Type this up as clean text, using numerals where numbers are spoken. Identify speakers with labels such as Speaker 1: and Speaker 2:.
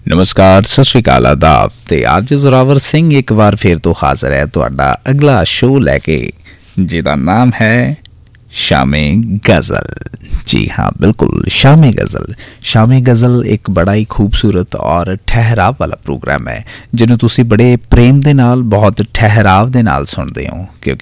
Speaker 1: ਨਮਸਕਾਰ, ਸਤਿ ਸ਼੍ਰੀ ਅਕਾਲ, ਆਦਾਬ। ਤੇ ਅੱਜ ਜ਼ੋਰਾਵਰ ਸਿੰਘ ਇੱਕ ਵਾਰ ਫਿਰ ਤੋਂ ਹਾਜ਼ਰ ਹੈ ਤੁਹਾਡਾ ਅਗਲਾ ਸ਼ੋਅ ਲੈ ਕੇ, ਜਿਹਦਾ ਨਾਮ ਹੈ ਸ਼ਾਮੇ ਗਜ਼ਲ। ਜੀ हाँ, बिल्कुल शामे गज़ल। शामे गज़ल एक बड़ा ही खूबसूरत और ठहराव वाला प्रोग्राम है, ਜਿਹਨੂੰ ਤੁਸੀਂ ਬੜੇ ਪ੍ਰੇਮ ਦੇ ਨਾਲ, ਬਹੁਤ ਠਹਿਰਾਵ ਦੇ ਨਾਲ ਸੁਣਦੇ ਹੋ, ਕਿਉਂਕਿ